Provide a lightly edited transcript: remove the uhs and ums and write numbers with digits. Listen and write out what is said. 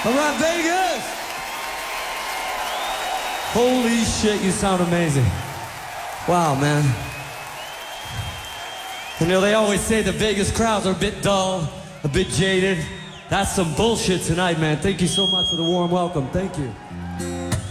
All right, Vegas! Holy shit, you sound amazing. Wow, man. You know, they always say the Vegas crowds are a bit dull, a bit jaded. That's some bullshit tonight, man. Thank you so much for the warm welcome. Thank you.